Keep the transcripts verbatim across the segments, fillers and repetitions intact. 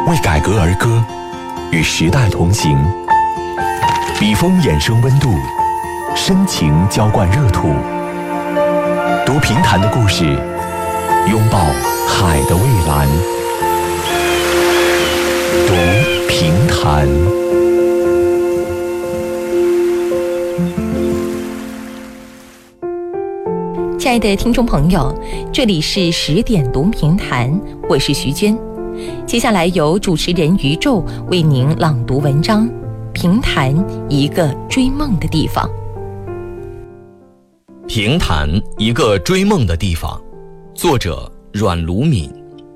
为改革而歌，与时代同行。笔锋衍生温度，深情浇灌热土。读评弹的故事，拥抱海的蔚蓝。读评弹。 亲爱的听众朋友，这里是十点读评弹，我是徐娟。接下来由主持人于宙为您朗读文章《评弹一个追梦的地方》。 评弹一个追梦的地方，作者阮卢敏。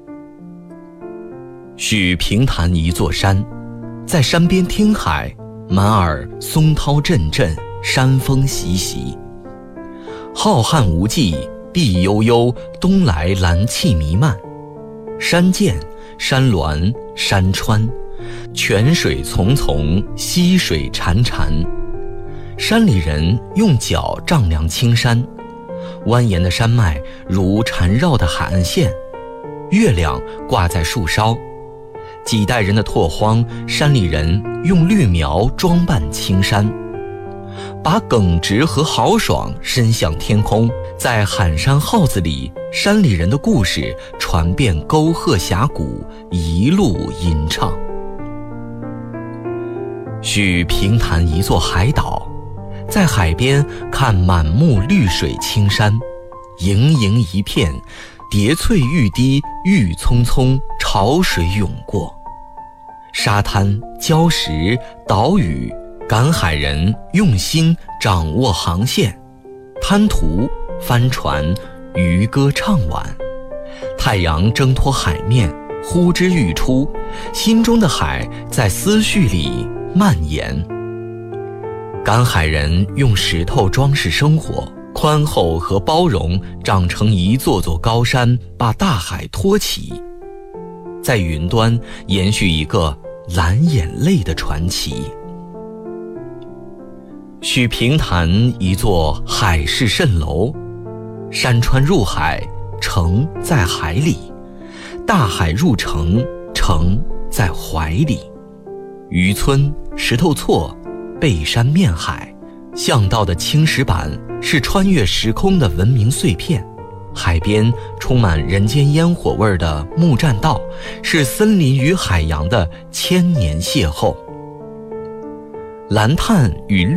许评弹一座山，在山边听海，满耳松涛阵阵，山风习习。浩瀚无际，碧悠悠，东来蓝气弥漫。山涧、山峦、山川，泉水淙淙，溪水潺潺。山里人用脚丈量青山，蜿蜒的山脉如缠绕的海岸线，月亮挂在树梢。几代人的拓荒，山里人用绿苗装扮青山，把耿直和豪爽伸向天空。在喊山号子里，山里人的故事传遍沟壑峡谷，一路吟唱。许评弹一座海岛，在海边看满目绿水青山，盈盈一片，叠翠欲滴，郁葱葱，潮水涌过。沙滩、礁石、岛屿，赶海人用心掌握航线，滩涂、帆船、渔歌唱晚。太阳挣脱海面，呼之欲出，心中的海在思绪里蔓延。赶海人用石头装饰生活，宽厚和包容长成一座座高山，把大海托起，在云端延续一个蓝眼泪的传奇。许评弹一座海市蜃楼，山川入海，城在海里；大海入城，城在怀里。渔村、石头厝、背山面海，巷道的青石板是穿越时空的文明碎片。海边充满人间烟火味的木栈道，是森林与海洋的千年邂逅。蓝炭与